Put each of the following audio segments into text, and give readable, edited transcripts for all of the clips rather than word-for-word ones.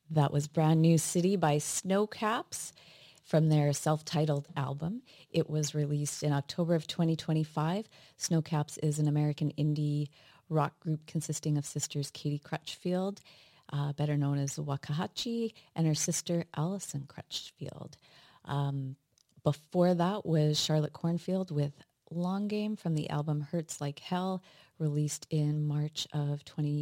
That was Brand New City by Snowcaps from their self-titled album. It was released in October of 2025. Snowcaps is an American indie rock group consisting of sisters Katie Crutchfield, better known as Wakahachi, and her sister Allison Crutchfield. Before that was Charlotte Cornfield with Long Game from the album Hurts Like Hell, released in March of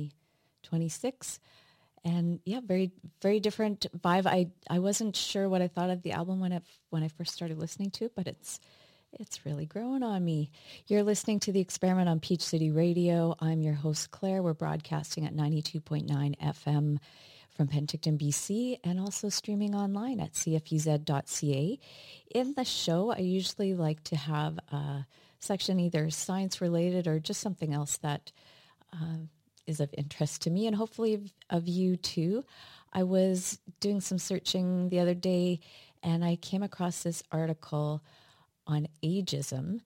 2026. And yeah, very, very different vibe. I wasn't sure what I thought of the album when I first started listening to it, but it's really growing on me. You're listening to The Experiment on Peach City Radio. I'm your host, Claire. We're broadcasting at 92.9 FM from Penticton, BC, and also streaming online at cfuz.ca. In the show, I usually like to have a section either science related or just something else that is of interest to me and hopefully of you too. I was doing some searching the other day and I came across this article on ageism.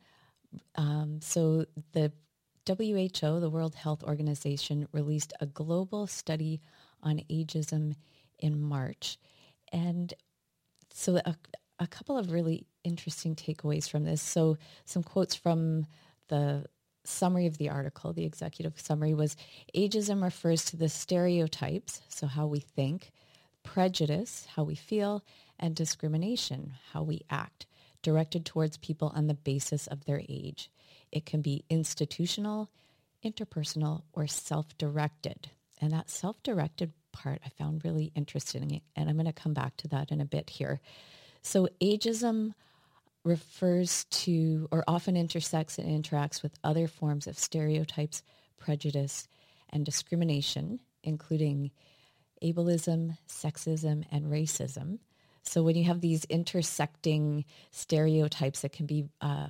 So the WHO, the World Health Organization, released a global study on ageism in March. And so a couple of really interesting takeaways from this. So some quotes from the summary of the article, the executive summary was, ageism refers to the stereotypes, so how we think, prejudice, how we feel, and discrimination, how we act, directed towards people on the basis of their age. It can be institutional, interpersonal, or self-directed. And that self-directed part I found really interesting, and I'm going to come back to that in a bit here. So ageism refers to or often intersects and interacts with other forms of stereotypes, prejudice, and discrimination, including ableism, sexism, and racism. So when you have these intersecting stereotypes, it can be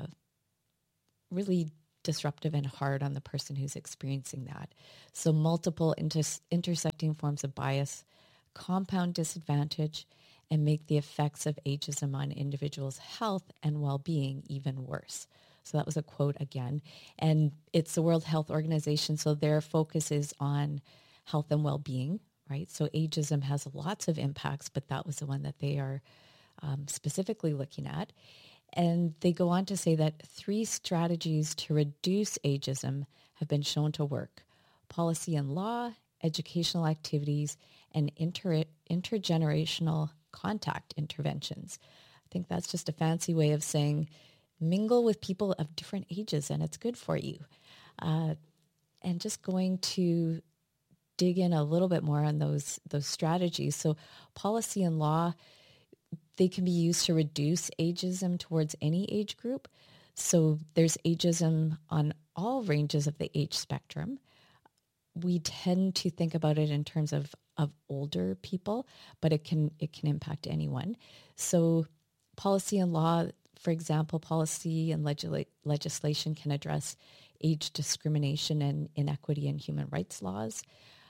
really disruptive and hard on the person who's experiencing that. So multiple intersecting forms of bias compound disadvantage and make the effects of ageism on individuals' health and well-being even worse. So that was a quote again. And it's the World Health Organization, so their focus is on health and well-being, right? So ageism has lots of impacts, but that was the one that they are specifically looking at. And they go on to say that 3 strategies to reduce ageism have been shown to work: policy and law, educational activities, and intergenerational contact interventions. I think that's just a fancy way of saying mingle with people of different ages and it's good for you. And just going to dig in a little bit more on those strategies. So policy and law, they can be used to reduce ageism towards any age group. So there's ageism on all ranges of the age spectrum. We tend to think about it in terms of older people, but it can impact anyone. So policy and law, for example, policy and legislation can address age discrimination and inequity in human rights laws.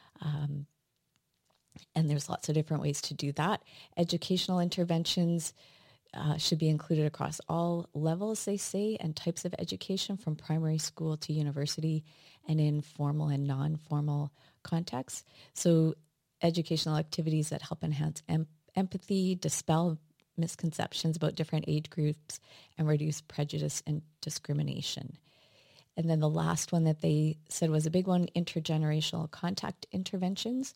And there's lots of different ways to do that. Educational interventions should be included across all levels, they say, and types of education, from primary school to university and in formal and non-formal contexts. So educational activities that help enhance empathy, dispel misconceptions about different age groups, and reduce prejudice and discrimination. And then the last one that they said was a big one, intergenerational contact interventions.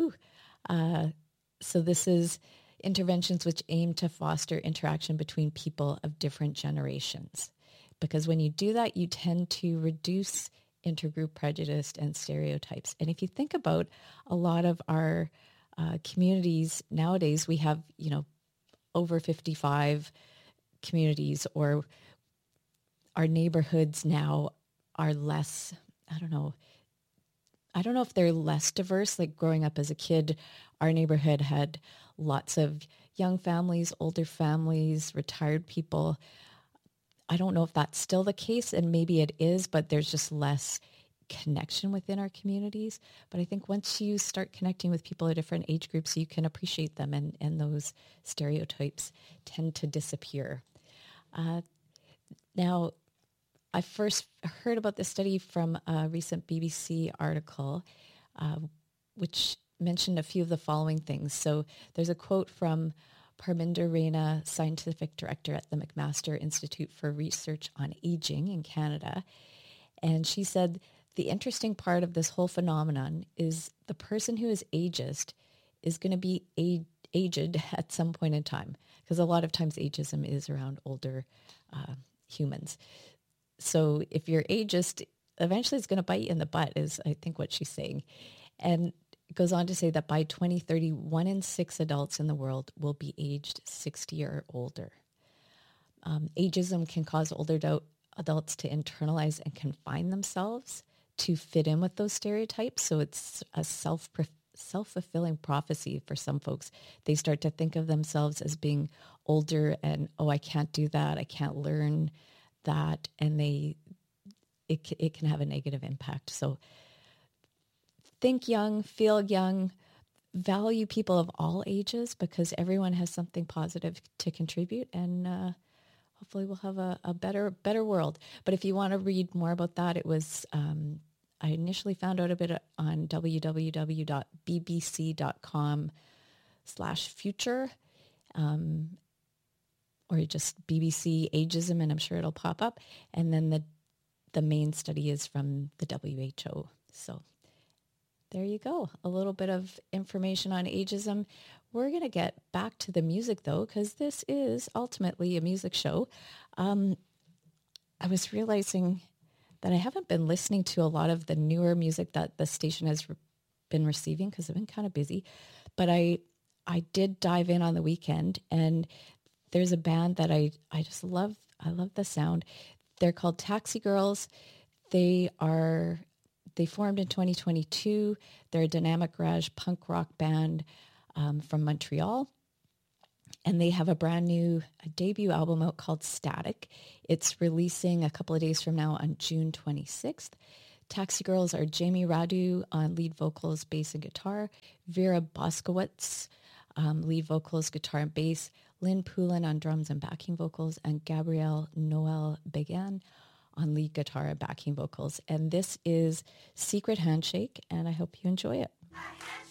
So this is interventions which aim to foster interaction between people of different generations. Because when you do that, you tend to reduce intergroup prejudice and stereotypes. And if you think about a lot of our communities nowadays, we have, over 55 communities, or our neighborhoods now are less, I don't know if they're less diverse. Like growing up as a kid, our neighborhood had lots of young families, older families, retired people. I don't know if that's still the case, and maybe it is, but there's just less connection within our communities. But I think once you start connecting with people of different age groups, you can appreciate them, and those stereotypes tend to disappear. Now, I first heard about this study from a recent BBC article, which mention a few of the following things. So there's a quote from Parminder Raina, Scientific Director at the McMaster Institute for Research on Aging in Canada. And she said, the interesting part of this whole phenomenon is the person who is ageist is going to be aged at some point in time, because a lot of times ageism is around older humans. So if you're ageist, eventually it's going to bite you in the butt, is I think what she's saying. And it goes on to say that by 2030, 1 in 6 adults in the world will be aged 60 or older. Ageism can cause older adults to internalize and confine themselves to fit in with those stereotypes. So it's a self-fulfilling prophecy for some folks. They start to think of themselves as being older and, oh, I can't do that, I can't learn that, and it can have a negative impact. So think young, feel young, value people of all ages, because everyone has something positive to contribute, and hopefully we'll have a better world. But if you want to read more about that, it was I initially found out a bit on www.bbc.com/future, or just BBC Ageism, and I'm sure it'll pop up. And then the main study is from the WHO. So there you go. A little bit of information on ageism. We're going to get back to the music, though, because this is ultimately a music show. I was realizing that I haven't been listening to a lot of the newer music that the station has been receiving, because I've been kind of busy. But I did dive in on the weekend, and there's a band that I just love. I love the sound. They're called Taxi Girls. They formed in 2022. They're a dynamic garage punk rock band from Montreal. And they have a brand new debut album out called Static. It's releasing a couple of days from now on June 26th. Taxi Girls are Jamie Radu on lead vocals, bass, and guitar. Vera Boskowitz, lead vocals, guitar, and bass. Lynn Poulin on drums and backing vocals. And Gabrielle Noel Began on lead guitar and backing vocals. And this is Secret Handshake, and I hope you enjoy it.